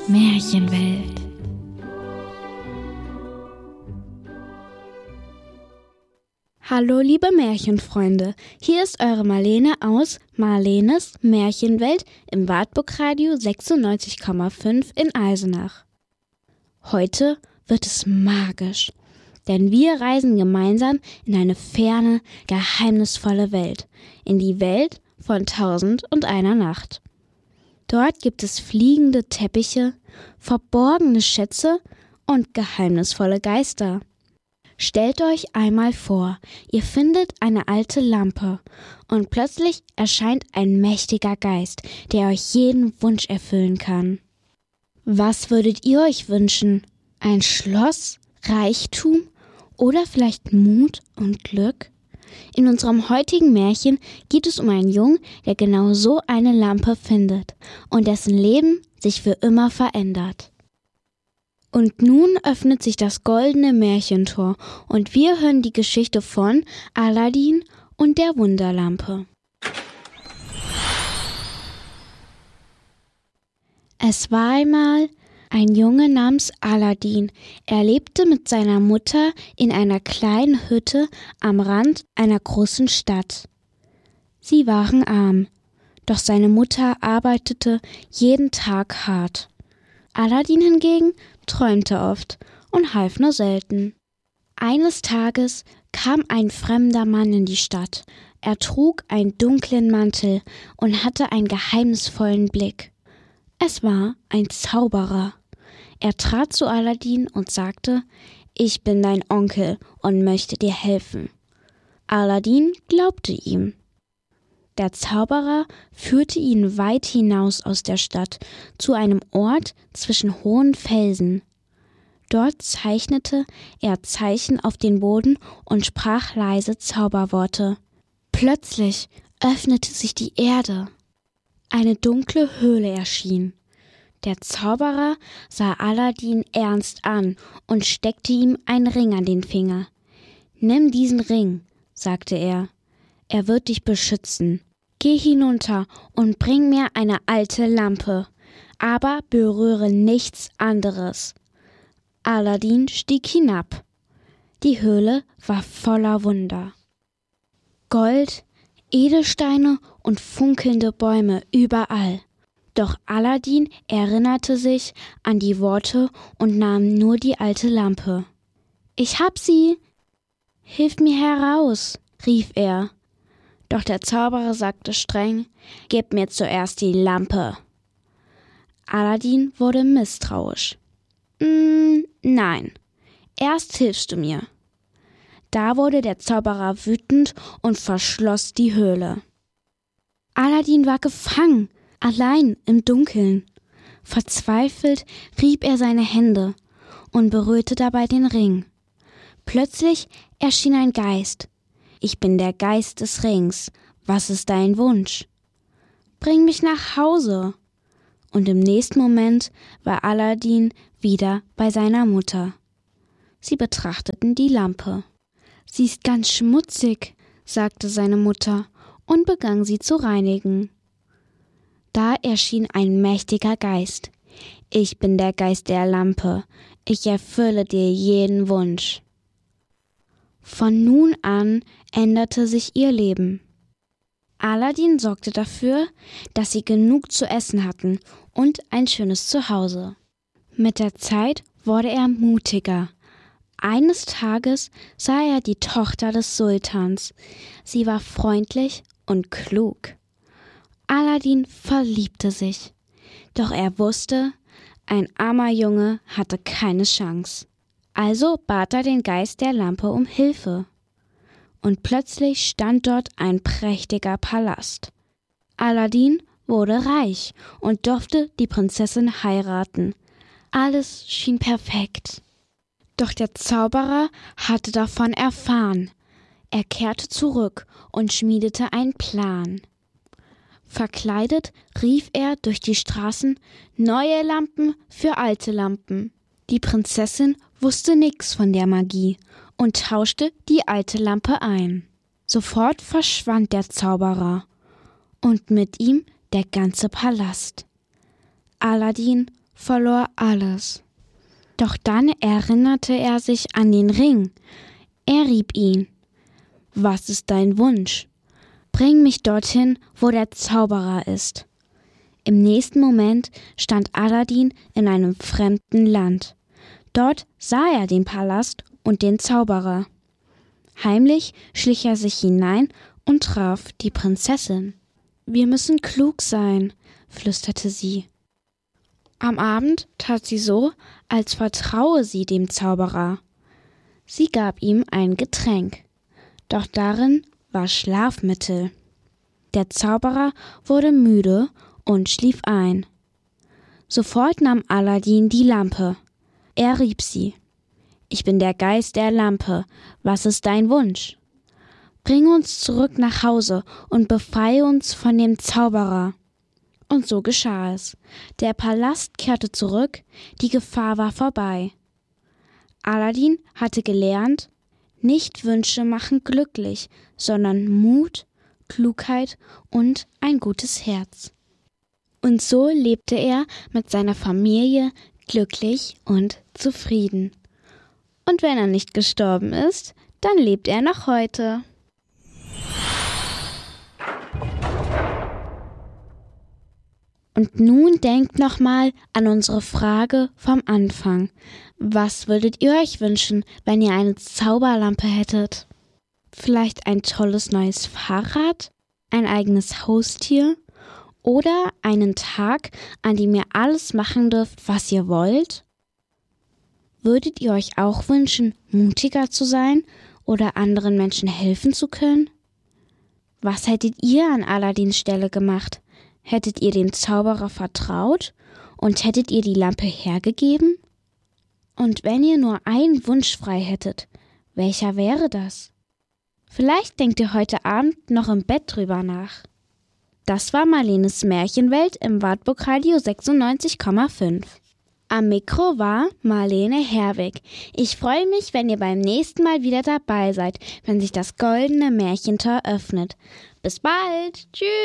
Märchenwelt. Hallo liebe Märchenfreunde, hier ist eure Marlene aus Marlenes Märchenwelt im Wartburgradio 96,5 in Eisenach. Heute wird es magisch, denn wir reisen gemeinsam in eine ferne, geheimnisvolle Welt, in die Welt von 1001 Nacht. Dort gibt es fliegende Teppiche, verborgene Schätze und geheimnisvolle Geister. Stellt euch einmal vor, ihr findet eine alte Lampe und plötzlich erscheint ein mächtiger Geist, der euch jeden Wunsch erfüllen kann. Was würdet ihr euch wünschen? Ein Schloss, Reichtum oder vielleicht Mut und Glück? In unserem heutigen Märchen geht es um einen Jungen, der genau so eine Lampe findet und dessen Leben sich für immer verändert. Und nun öffnet sich das goldene Märchentor und wir hören die Geschichte von Aladdin und der Wunderlampe. Es war einmal ein Junge namens Aladdin. Er lebte mit seiner Mutter in einer kleinen Hütte am Rand einer großen Stadt. Sie waren arm, doch seine Mutter arbeitete jeden Tag hart. Aladdin hingegen träumte oft und half nur selten. Eines Tages kam ein fremder Mann in die Stadt. Er trug einen dunklen Mantel und hatte einen geheimnisvollen Blick. Es war ein Zauberer. Er trat zu Aladdin und sagte: „Ich bin dein Onkel und möchte dir helfen." Aladdin glaubte ihm. Der Zauberer führte ihn weit hinaus aus der Stadt, zu einem Ort zwischen hohen Felsen. Dort zeichnete er Zeichen auf den Boden und sprach leise Zauberworte. Plötzlich öffnete sich die Erde. Eine dunkle Höhle erschien. Der Zauberer sah Aladdin ernst an und steckte ihm einen Ring an den Finger. »Nimm diesen Ring«, sagte er. »Er wird dich beschützen. Geh hinunter und bring mir eine alte Lampe, aber berühre nichts anderes.« Aladdin stieg hinab. Die Höhle war voller Wunder. Gold, Edelsteine und funkelnde Bäume überall. Doch Aladdin erinnerte sich an die Worte und nahm nur die alte Lampe. »Ich hab sie! Hilf mir heraus!« rief er. Doch der Zauberer sagte streng: »Gib mir zuerst die Lampe.« Aladdin wurde misstrauisch. »Nein, erst hilfst du mir.« Da wurde der Zauberer wütend und verschloss die Höhle. Aladdin war gefangen, allein im Dunkeln. Verzweifelt rieb er seine Hände und berührte dabei den Ring. Plötzlich erschien ein Geist. »Ich bin der Geist des Rings. Was ist dein Wunsch?« »Bring mich nach Hause.« Und im nächsten Moment war Aladdin wieder bei seiner Mutter. Sie betrachteten die Lampe. »Sie ist ganz schmutzig«, sagte seine Mutter und begann sie zu reinigen. Da erschien ein mächtiger Geist. »Ich bin der Geist der Lampe. Ich erfülle dir jeden Wunsch.« Von nun an änderte sich ihr Leben. Aladdin sorgte dafür, dass sie genug zu essen hatten und ein schönes Zuhause. Mit der Zeit wurde er mutiger. Eines Tages sah er die Tochter des Sultans. Sie war freundlich und klug. Aladdin verliebte sich. Doch er wusste, ein armer Junge hatte keine Chance. Also bat er den Geist der Lampe um Hilfe. Und plötzlich stand dort ein prächtiger Palast. Aladdin wurde reich und durfte die Prinzessin heiraten. Alles schien perfekt. Doch der Zauberer hatte davon erfahren. Er kehrte zurück und schmiedete einen Plan. Verkleidet rief er durch die Straßen: »Neue Lampen für alte Lampen.« Die Prinzessin wusste nichts von der Magie und tauschte die alte Lampe ein. Sofort verschwand der Zauberer und mit ihm der ganze Palast. Aladdin verlor alles. Doch dann erinnerte er sich an den Ring. Er rieb ihn. »Was ist dein Wunsch?« »Bring mich dorthin, wo der Zauberer ist.« Im nächsten Moment stand Aladdin in einem fremden Land. Dort sah er den Palast und den Zauberer. Heimlich schlich er sich hinein und traf die Prinzessin. »Wir müssen klug sein«, flüsterte sie. Am Abend tat sie so, als vertraue sie dem Zauberer. Sie gab ihm ein Getränk, doch darin war Schlafmittel. Der Zauberer wurde müde und schlief ein. Sofort nahm Aladdin die Lampe. Er rieb sie. »Ich bin der Geist der Lampe. Was ist dein Wunsch?« »Bring uns zurück nach Hause und befreie uns von dem Zauberer.« Und so geschah es. Der Palast kehrte zurück, die Gefahr war vorbei. Aladdin hatte gelernt, nicht Wünsche machen glücklich, sondern Mut, Klugheit und ein gutes Herz. Und so lebte er mit seiner Familie glücklich und zufrieden. Und wenn er nicht gestorben ist, dann lebt er noch heute. Und nun denkt nochmal an unsere Frage vom Anfang. Was würdet ihr euch wünschen, wenn ihr eine Zauberlampe hättet? Vielleicht ein tolles neues Fahrrad, ein eigenes Haustier oder einen Tag, an dem ihr alles machen dürft, was ihr wollt? Würdet ihr euch auch wünschen, mutiger zu sein oder anderen Menschen helfen zu können? Was hättet ihr an Aladdins Stelle gemacht? Hättet ihr dem Zauberer vertraut und hättet ihr die Lampe hergegeben? Und wenn ihr nur einen Wunsch frei hättet, welcher wäre das? Vielleicht denkt ihr heute Abend noch im Bett drüber nach. Das war Marlenes Märchenwelt im Wartburg Radio 96,5. Am Mikro war Marlene Herwig. Ich freue mich, wenn ihr beim nächsten Mal wieder dabei seid, wenn sich das goldene Märchentor öffnet. Bis bald. Tschüss.